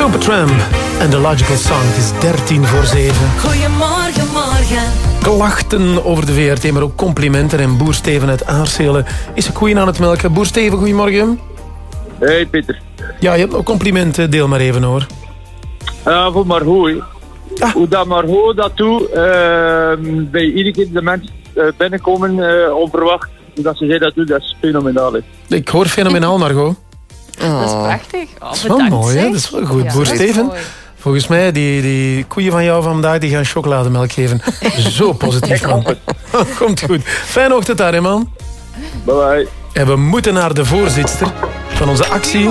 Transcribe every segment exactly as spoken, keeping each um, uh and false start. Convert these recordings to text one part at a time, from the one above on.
Supertramp en The Logical Song. Het is dertien voor zeven. Goedemorgen, morgen. Klachten over de V R T, maar ook complimenten. En Boer Steven uit Aarselen is een koeien aan het melken. Boer Steven, goedemorgen. Hey Pieter. Ja, je hebt nog complimenten. Deel maar even hoor. Uh, voor Margot. Ah. Hoe dat Margot dat doet, uh, bij iedere keer de mensen uh, binnenkomen uh, onverwacht. Hoe dat ze zei dat doet, dat is fenomenaal. Hè. Ik hoor fenomenaal, Margot. Oh. Dat is prachtig. Oh, dat is wel bedankt, mooi, hè? zeg. Dat is wel goed. Ja, Boer dat is Steven, mooi. volgens mij, die, die koeien van jou vandaag, die gaan chocolademelk geven. Zo positief, man. Komt goed. Fijne ochtend daar, hè, man. Bye bye. En we moeten naar de voorzitster van onze actie.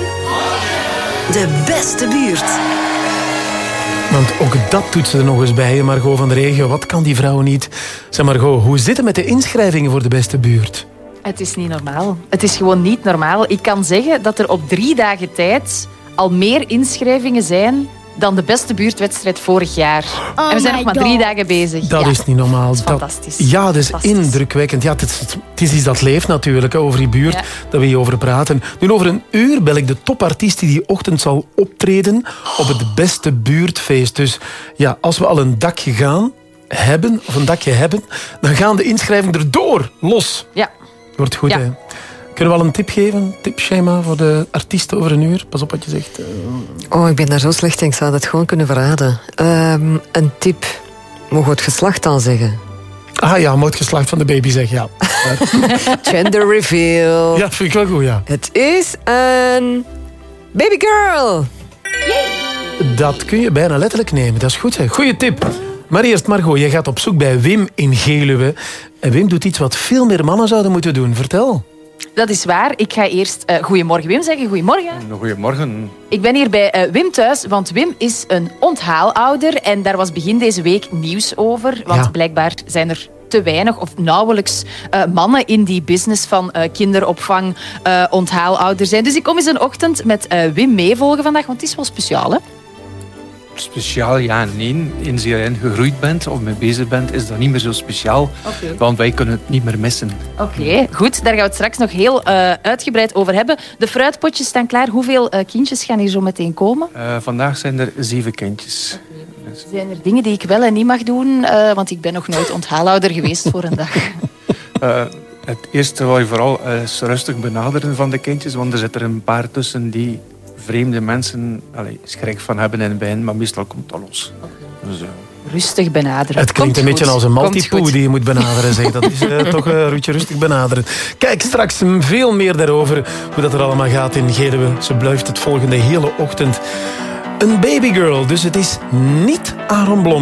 De beste buurt. Want ook dat doet ze er nog eens bij, hè, Margot van de Regio. Wat kan die vrouw niet? Zeg Margot, hoe zit het met de inschrijvingen voor de beste buurt? Het is niet normaal. Het is gewoon niet normaal. Ik kan zeggen dat er op drie dagen tijd al meer inschrijvingen zijn dan de beste buurtwedstrijd vorig jaar. Oh en we zijn my nog maar God. drie dagen bezig. Dat Ja. is niet normaal. Dat is Dat- fantastisch. Ja, dat is Fantastisch. indrukwekkend. Ja, het, is, het is iets dat leeft natuurlijk, hè, over die buurt. Ja. Daar wil je over praten. Nu, over een uur bel ik de topartiest die die ochtend zal optreden op het beste buurtfeest. Dus ja, als we al een dakje gaan hebben, of een dakje hebben, dan gaan de inschrijvingen erdoor, los. Ja. Wordt goed, Ja. hè? Kunnen we al een tip geven? Een tipschema voor de artiesten over een uur? Pas op wat je zegt. eh. Oh, ik ben daar zo slecht in. Ik zou dat gewoon kunnen verraden. Ehm, een tip. Mogen we het geslacht dan zeggen? Ah ja, moet geslacht van de baby zeg, ja. Gender reveal. Ja, vind ik wel goed, ja. Het is een baby girl. Dat kun je bijna letterlijk nemen. Dat is goed, hè. Goeie tip. Maar eerst, Margot, je gaat op zoek bij Wim in Geluwe. En Wim doet iets wat veel meer mannen zouden moeten doen. Vertel. Dat is waar. Ik ga eerst uh, goedemorgen Wim zeggen. Goedemorgen. Goedemorgen. Ik ben hier bij uh, Wim thuis, want Wim is een onthaalouder. En daar was begin deze week nieuws over. Want Ja. blijkbaar zijn er te weinig of nauwelijks uh, mannen in die business van uh, kinderopvang, uh, onthaalouder zijn. Dus ik kom eens een ochtend met uh, Wim meevolgen vandaag, want het is wel speciaal, hè? Speciaal, ja en nee. Eens je erin gegroeid bent of mee bezig bent, is dat niet meer zo speciaal. Oké. Want wij kunnen het niet meer missen. Oké, goed. Daar gaan we het straks nog heel uh, uitgebreid over hebben. De fruitpotjes staan klaar. Hoeveel uh, kindjes gaan hier zo meteen komen? Uh, vandaag zijn er zeven kindjes. Dus, Zijn er dingen die ik wel en niet mag doen? Uh, want ik ben nog nooit onthaalouder geweest voor een dag. uh, het eerste wat je vooral uh, is rustig benaderen van de kindjes, want er zitten er een paar tussen die vreemde mensen allee, schrik van hebben in het begin, maar meestal komt dat los. Dus, uh, Rustig benaderen. Het klinkt Komt een beetje goed. als een Komt multipoe goed. die je moet benaderen. Zeg. Dat is uh, toch een roetje rustig benaderen. Kijk, straks veel meer daarover. Hoe dat er allemaal gaat in Geluwe. Ze blijft het volgende hele ochtend. Een babygirl, dus het is niet Aaron Blom.